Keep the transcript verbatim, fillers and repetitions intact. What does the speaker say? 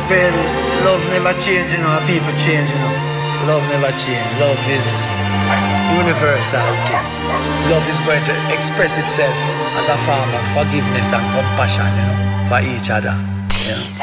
Well, love never change, you know, people change, you know. Love never change. Love is universal thing. Love is going to express itself as a form of forgiveness and compassion, you know, for each other. You know.